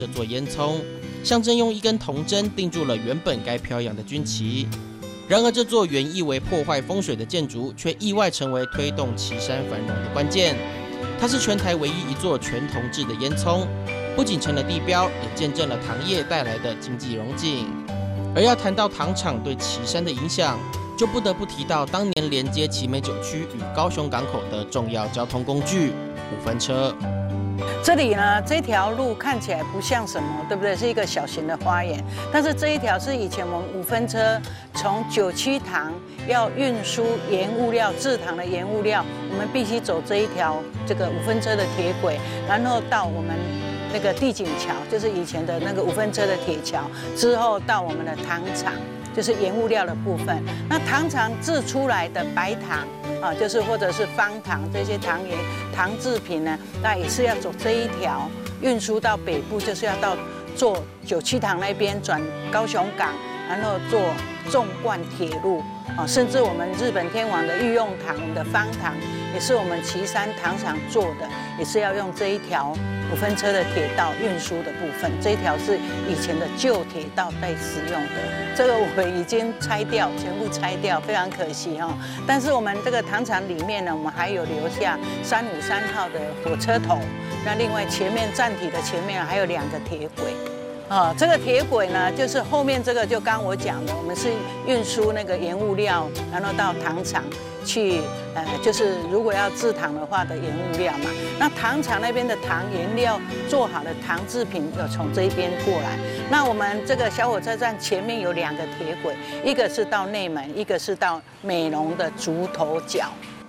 这座烟囱，象征用一根铜针钉住了原本该飘扬的军旗。然而，这座原意为破坏风水的建筑，却意外成为推动旗山繁荣的关键。它是全台唯一一座全铜制的烟囱，不仅成了地标，也见证了糖业带来的经济荣景。而要谈到糖厂对旗山的影响，就不得不提到当年连接旗美酒区与高雄港口的重要交通工具——五分车。 这里呢，这条路看起来不像什么，对不对？是一个小型的花园，但是这一条是以前我们五分车从九曲塘要运输盐物料、制糖的盐物料，我们必须走这一条这个五分车的铁轨，然后到我们那个地景桥，就是以前的那个五分车的铁桥，之后到我们的糖厂，就是盐物料的部分。那糖厂制出来的白糖啊，就是或者是方糖这些糖盐、糖制品呢，那也是要走这一条运输到北部，就是要坐九曲塘那边转高雄港，然后坐纵贯铁路啊，甚至我们日本天皇的御用糖的方糖，也是我们旗山糖厂做的，也是要用这一条五分车的铁道运输的部分。这一条是以前的旧铁道在使用的。这个我们已经拆掉，全部拆掉，非常可惜哈。但是我们这个糖厂里面呢，我们还有留下353号的火车头。那另外前面站体的前面还有2个铁轨。这个铁轨呢，就是后面这个就刚我讲的，我们是运输那个盐物料，然后到糖厂去，就是如果要制糖的话的盐物料嘛。那糖厂那边的糖原料做好的糖制品有从这边过来。那我们这个小火车站前面有2个铁轨，一个是到内门，一个是到美浓的竹头角。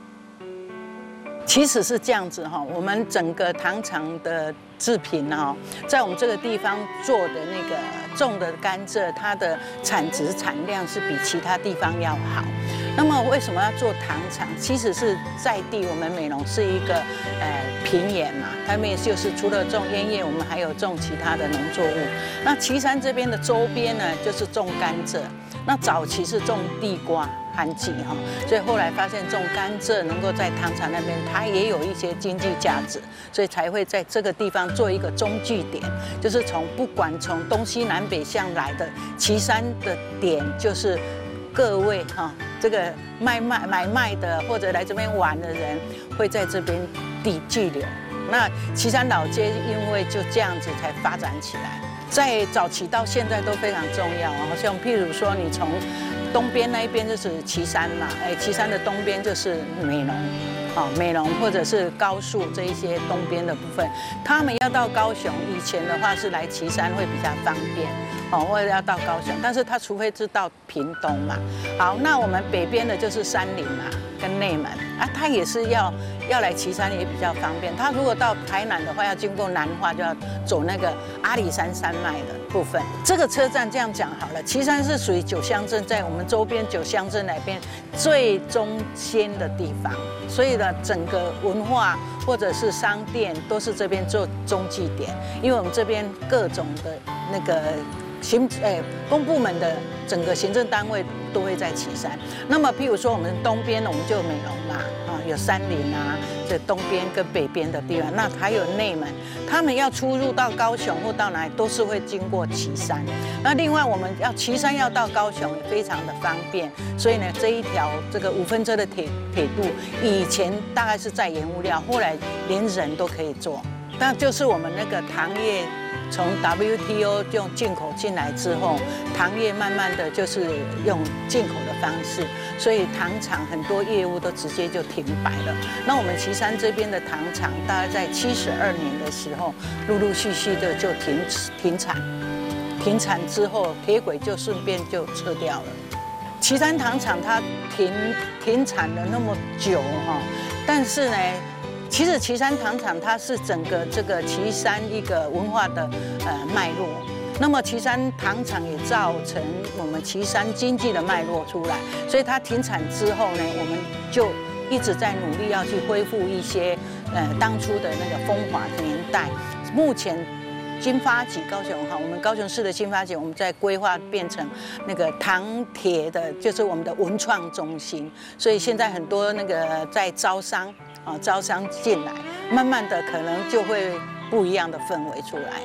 其实是这样子哈，我们整个糖厂的制品哈，在我们这个地方做的那个种的甘蔗，它的产值产量是比其他地方要好。那么为什么要做糖厂？其实是在地，我们美浓是一个平原嘛，它们就是除了种烟叶，我们还有种其他的农作物。那旗山这边的周边呢，就是种甘蔗。那早期是种地瓜、旱季哈，所以后来发现种甘蔗能够在糖厂那边，它也有一些经济价值，所以才会在这个地方做一个中据点，就是不管从东西南北向来的旗山的点，就是各位哈，这个买卖的或者来这边玩的人会在这边聚留。那旗山老街因为就这样子才发展起来。在早期到现在都非常重要，好像譬如说你从东边那一边就是旗山嘛，旗山的东边就是美浓，美浓或者是高速这一些东边的部分，他们要到高雄，以前的话是来旗山会比较方便，或者要到高雄，但是他除非是到屏东嘛。好，那我们北边的就是山林嘛，跟内门啊，他也是要来旗山也比较方便。他如果到台南的话，要经过南化，就要走那个阿里山山脉的部分。这个车站这样讲好了，旗山是属于9乡镇，在我们周边9乡镇那边最中间的地方，所以呢，整个文化或者是商店都是这边做中继点，因为我们这边各种的那个公部门的整个行政单位都会在旗山。那么，譬如说我们东边，我们就有美浓嘛，有山林啊，这东边跟北边的地方，那还有内门，他们要出入到高雄或到哪里，都是会经过旗山。那另外，我们旗山要到高雄也非常的方便，所以呢，这一条这个5分车的铁路，以前大概是在盐物料，后来连人都可以坐。那就是我们那个糖业。从 WTO 用进口进来之后，糖业慢慢的就是用进口的方式，所以糖厂很多业务都直接就停摆了。那我们旗山这边的糖厂，大概在72年的时候，陆陆续续的就停产，停产之后，铁轨就顺便就撤掉了。旗山糖厂它停产了那么久哈，但是呢。其实旗山糖厂它是整个这个旗山一个文化的脉络，那么旗山糖厂也造成我们旗山经济的脉络出来，所以它停产之后呢，我们就一直在努力要去恢复一些当初的那个风华年代。目前金发局高雄哈，我们高雄市的金发局，我们在规划变成那个糖铁的，就是我们的文创中心，所以现在很多那个在招商进来，慢慢的可能就会不一样的氛围出来。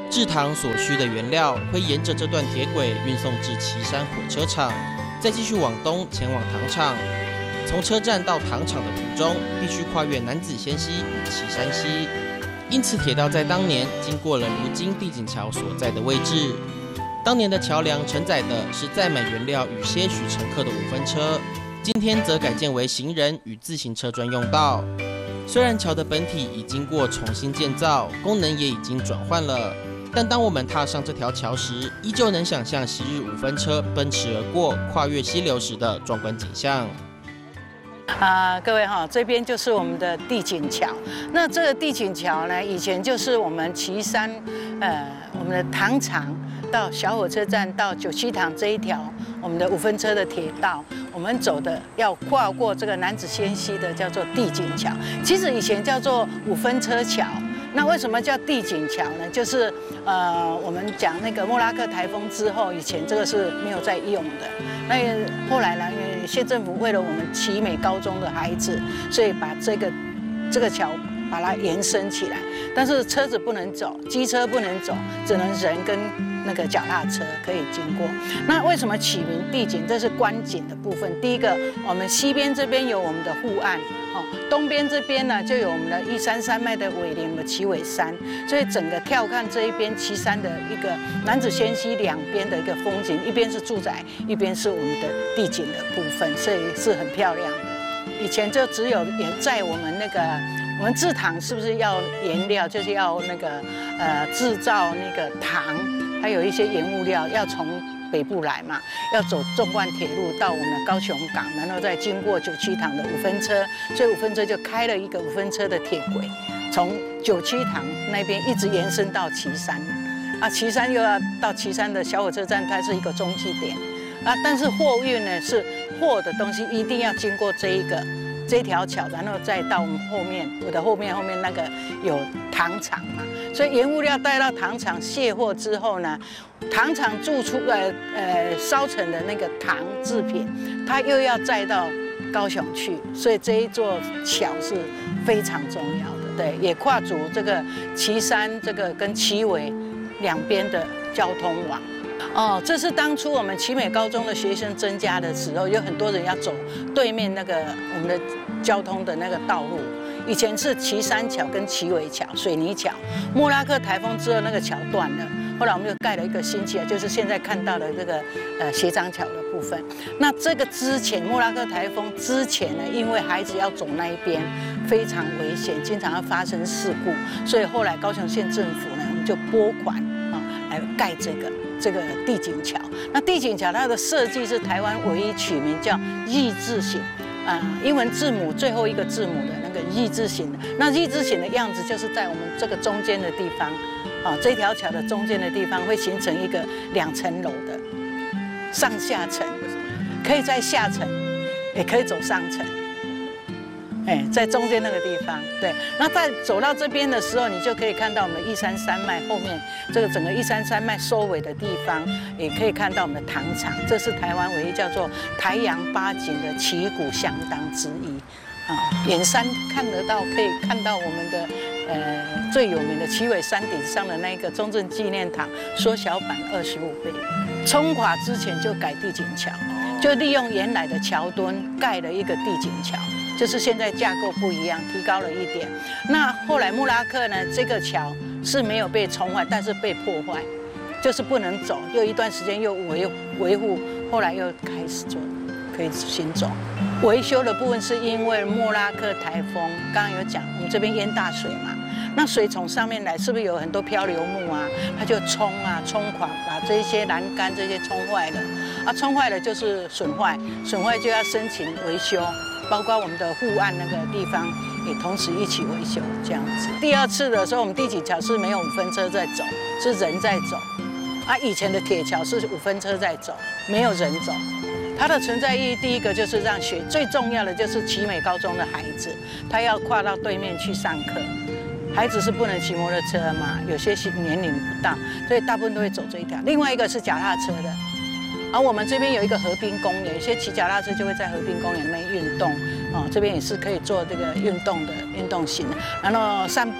制糖所需的原料会沿着这段铁轨运送至旗山火车厂，再继续往东前往糖厂。从车站到糖厂的途中，必须跨越南子仙溪与旗山溪，因此铁道在当年经过了如今地景桥所在的位置。当年的桥梁承载的是载满原料与些许乘客的5分车，今天则改建为行人与自行车专用道。虽然桥的本体已经过重新建造，功能也已经转换了，但当我们踏上这条桥时，依旧能想象昔日5分车奔驰而过、跨越溪流时的壮观景象。 各位哈，这边就是我们的地景桥。那这个地景桥呢，以前就是我们旗山，我们的糖厂到小火车站到97糖这一条我们的5分车的铁道，我们走的要跨过这个南子仙溪的叫做地景桥。其实以前叫做5分车桥。那为什么叫地景桥呢？就是我们讲那个莫拉克台风之后，以前这个是没有在用的。那后来呢，因为县政府为了我们奇美高中的孩子，所以把这个桥把它延伸起来。但是车子不能走，机车不能走，只能人跟那个脚踏车可以经过。那为什么取名地景？这是观景的部分。第一个，我们西边这边有我们的护岸。东边这边呢，就有我们的133山脉的尾林的旗尾山，所以整个眺看这一边旗山的一个南子仙溪两边的一个风景，一边是住宅，一边是我们的地景的部分，所以是很漂亮的。以前就只有也在我们那个我们制糖是不是要原料，就是要那个制造那个糖，还有一些原物料要从北部来嘛，要走纵贯铁路到我们的高雄港，然后再经过97糖的5分车，所以5分车就开了一个5分车的铁轨，从97糖那边一直延伸到旗山，旗山又要到旗山的小火车站，它是一个中继点，但是货运呢是货的东西一定要经过这条桥，然后再到我们后面，我的后面那个有糖厂嘛，所以原物料带到糖厂卸货之后呢，糖厂做出烧成的那个糖制品，它又要载到高雄去，所以这一座桥是非常重要的，对，也跨足这个旗山这个跟旗尾两边的交通网。这是当初我们奇美高中的学生增加的时候，有很多人要走对面那个我们的交通的那个道路。以前是旗山桥跟旗尾桥水泥桥，莫拉克台风之后那个桥断了，后来我们又盖了一个新桥，就是现在看到的这个斜张桥的部分。那这个之前莫拉克台风之前呢，因为孩子要走那一边非常危险，经常要发生事故，所以后来高雄县政府呢，我们就拨款来盖这个地景桥。那地景桥它的设计是台湾唯一取名叫日字形，英文字母最后一个字母的那个日字形的。那日字形的样子就是在我们这个中间的地方，这条桥的中间的地方会形成一个2层楼的上下层，可以在下层，也可以走上层。在中间那个地方，对。那在走到这边的时候，你就可以看到我们133山脉后面这个整个133山脉收尾的地方，也可以看到我们的糖厂。这是台湾唯一叫做台阳八景的旗鼓相当之一。远山看得到，可以看到我们的最有名的旗尾山顶上的那个中正纪念堂缩小版25倍。冲垮之前就改地景桥，就利用原来的桥墩盖了一个地景桥。就是现在架构不一样，提高了一点。那后来莫拉克呢，这个桥是没有被冲坏，但是被破坏，就是不能走。又一段时间又维护，后来又开始做，可以行走。维修的部分是因为莫拉克台风，刚刚有讲，我们这边淹大水嘛，那水从上面来，是不是有很多漂流木啊？它就冲垮，把这些栏杆这些冲坏了。冲坏了就是损坏就要申请维修。包括我们的护岸那个地方也同时一起维修，这样子。第2次的时候，我们地景桥是没有5分车在走，是人在走。以前的铁桥是5分车在走，没有人走。它的存在意义，第一个就是让最重要的就是奇美高中的孩子，他要跨到对面去上课。孩子是不能骑摩托车嘛，有些年龄不到，所以大部分都会走这一条。另外一个是脚踏车的。而我们这边有一个河滨公园，有些骑脚踏车就会在河滨公园那边运动，这边也是可以做这个运动型的。然后散步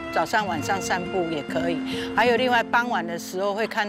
早上晚上散步也可以。还有另外傍晚的时候会看